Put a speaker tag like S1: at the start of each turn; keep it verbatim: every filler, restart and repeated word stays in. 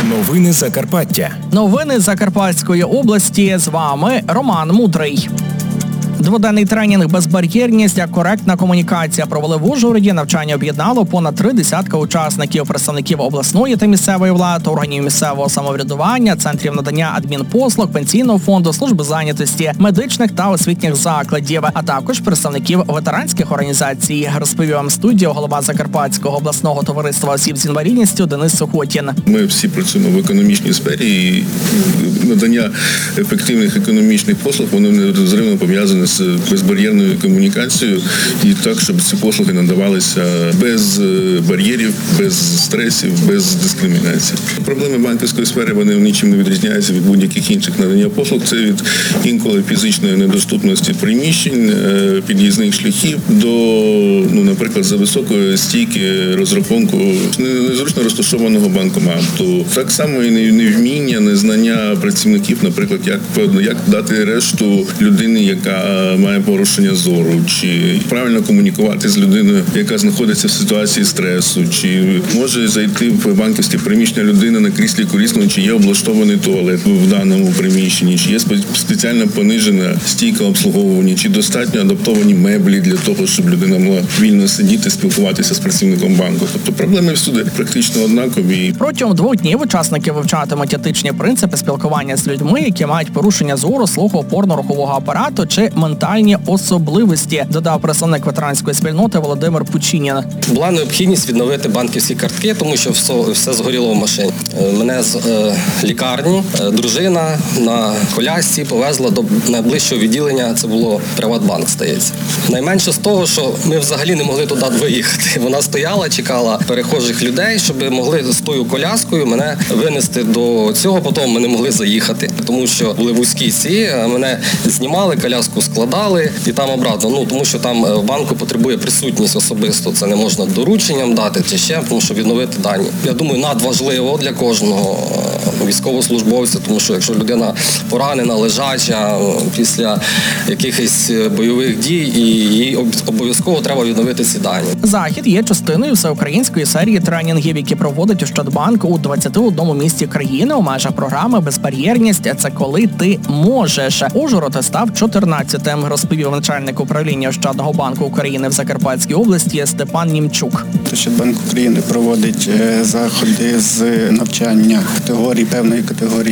S1: Новини Закарпаття.
S2: Новини Закарпатської області. З вами Роман Мудрий. Дводенний тренінг «Безбар'єрність як коректна комунікація» провели в Ужгороді. Навчання об'єднало понад три десятка учасників, представників обласної та місцевої влади, органів місцевого самоврядування, центрів надання адмінпослуг, пенсійного фонду, служби зайнятості, медичних та освітніх закладів, а також представників ветеранських організацій. Розповів вам студію голова Закарпатського обласного товариства осіб з інвалідністю Денис Сухотін.
S3: Ми всі працюємо в економічній сфері, і надання ефективних економічних послуг, воно нерозривно пов'язане з безбар'єрною комунікацією, і так, щоб ці послуги надавалися без бар'єрів, без стресів, без дискримінації. Проблеми банківської сфери, вони нічим не відрізняються від будь-яких інших надання послуг. Це від інколи фізичної недоступності приміщень, під'їзних шляхів до, ну, наприклад, за високої стійки розрахунку незручно розташованого банкомату. Так само і невміння, незнання працівників, наприклад, як, як дати решту людини, яка має порушення зору, чи правильно комунікувати з людиною, яка знаходиться в ситуації стресу, чи може зайти в банківське приміщення людина на кріслі колісному, чи є облаштований туалет в даному приміщенні, чи є спеціально понижена стійка обслуговування, чи достатньо адаптовані меблі для того, щоб людина могла вільно сидіти, спілкуватися з працівником банку. Тобто проблеми всюди практично однакові.
S2: Протягом двох днів учасники вивчатимуть етичні принципи спілкування з людьми, які мають порушення зору, слуху, опорно-рухового апарату чи ментальні особливості, додав представник ветеранської спільноти Володимир Пучинін.
S4: Була необхідність відновити банківські картки, тому що все, все згоріло в машині. Мене з е, лікарні е, дружина на колясці повезла до найближчого відділення, це було Приватбанк, здається. Найменше з того, що ми взагалі не могли туди виїхати. Вона стояла, чекала перехожих людей, щоб могли з тою коляскою мене винести до цього, потім ми не могли заїхати, тому що були вузькі ці, мене знімали, коляску складали і там обратно. Ну, тому що там в банку потребує присутність особисто, це не можна дорученням дати чи ще, тому що відновити дані. Я думаю, надважливо для кожного військовослужбовця, тому що якщо людина поранена, лежача після якихось бойових дій, і їй обов'язково треба відновити ці дані.
S2: Захід є частиною всеукраїнської серії тренінгів, які проводить Ощадбанк у двадцяти одному місті країни у межах програми «Безбар'єрність – це коли ти можеш». Ужгород став чотирнадцятим, розповів начальник управління Ощадного банку України в Закарпатській області Степан Німчук.
S5: Ощадбанк України проводить заходи з навчання категорій, певної категорії